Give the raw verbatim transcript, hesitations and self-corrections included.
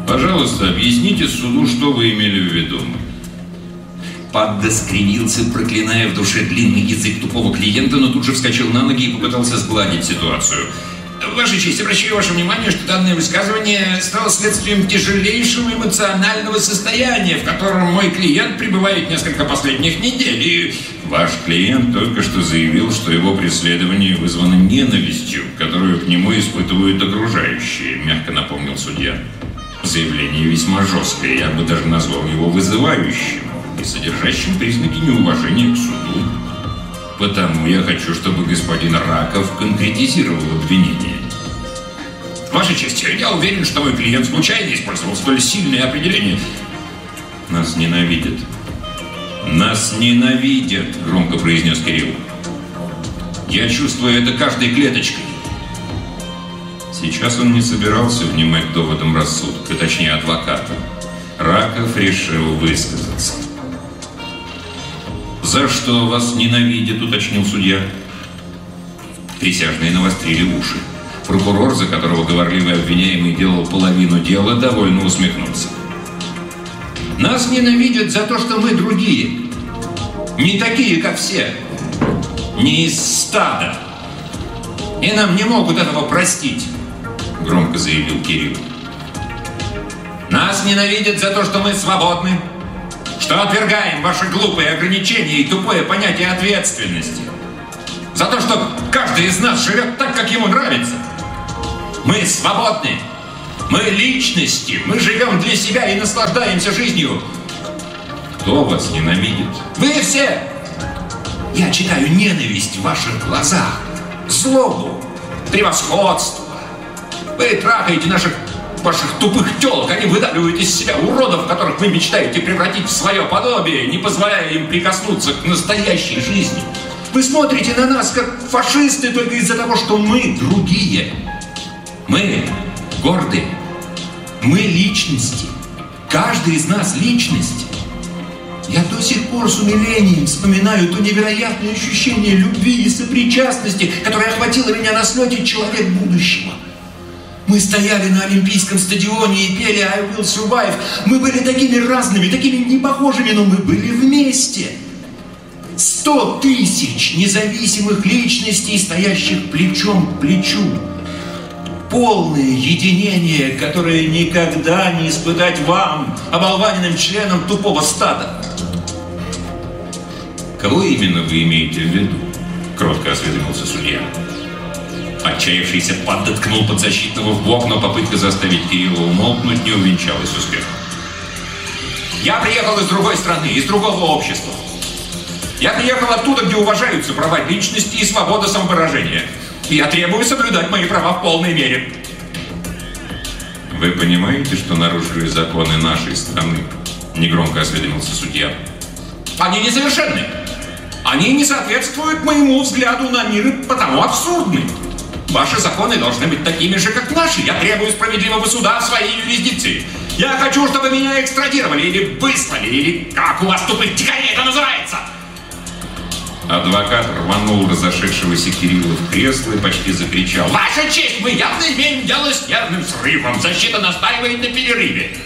Пожалуйста, объясните суду, что вы имели в виду. Падда скривился, проклиная в душе длинный язык тупого клиента, но тут же вскочил на ноги и попытался сгладить ситуацию. Ваша честь, обращаю ваше внимание, что данное высказывание стало следствием тяжелейшего эмоционального состояния, в котором мой клиент пребывает несколько последних недель. И... Ваш клиент только что заявил, что его преследование вызвано ненавистью, которую к нему испытывают окружающие, мягко напомнил судья. Заявление весьма жесткое, я бы даже назвал его вызывающим и содержащим признаки неуважения к суду. Потому я хочу, чтобы господин Раков конкретизировал обвинение. Ваша честь, я уверен, что мой клиент случайно использовал столь сильное определение. Нас ненавидят. Нас ненавидят, громко произнес Кирилл. Я чувствую это каждой клеточкой. Сейчас он не собирался внимать доводам рассудка, точнее адвоката. Раков решил высказаться. «За что вас ненавидят?» — уточнил судья. Присяжные навострили уши. Прокурор, за которого говорливый обвиняемый делал половину дела, довольно усмехнулся. «Нас ненавидят за то, что мы другие. Не такие, как все. Не из стада. И нам не могут этого простить», — громко заявил Кирилл. «Нас ненавидят за то, что мы свободны, что отвергаем ваши глупые ограничения и тупое понятие ответственности. За то, что каждый из нас живет так, как ему нравится. Мы свободны. Мы личности. Мы живем для себя и наслаждаемся жизнью». «Кто вас ненавидит?» «Вы все! Я читаю ненависть в ваших глазах, злобу, превосходство. Вы трахаете наших ваших тупых телок, они выдавливают из себя уродов, которых вы мечтаете превратить в свое подобие, не позволяя им прикоснуться к настоящей жизни. Вы смотрите на нас, как фашисты, только из-за того, что мы другие. Мы гордые. Мы личности. Каждый из нас личность. Я до сих пор с умилением вспоминаю то невероятное ощущение любви и сопричастности, которое охватило меня на слете «Человек будущего». Мы стояли на Олимпийском стадионе и пели «I will survive». Мы были такими разными, такими непохожими, но мы были вместе. Сто тысяч независимых личностей, стоящих плечом к плечу. Полное единение, которое никогда не испытать вам, оболваненным членам тупого стада. «Кого именно вы имеете в виду?» — кротко осведомился судья. Отчаявшийся Падда ткнул подзащитного в бок, но попытка заставить Кирилла умолкнуть не увенчалась успехом. «Я приехал из другой страны, из другого общества. Я приехал оттуда, где уважаются права личности и свобода самовыражения. И я требую соблюдать мои права в полной мере». «Вы понимаете, что нарушили законы нашей страны?» — негромко осведомился судья. «Они несовершенны. Они не соответствуют моему взгляду на мир и потому абсурдны. Ваши законы должны быть такими же, как наши. Я требую справедливого суда в своей юрисдикции. Я хочу, чтобы меня экстрадировали или выслали, или как у вас тупых дикарей это называется!» Адвокат рванул разошедшегося Кирилла в кресло и почти закричал: «Ваша честь, мы явно имеем дело с нервным срывом. Защита настаивает на перерыве.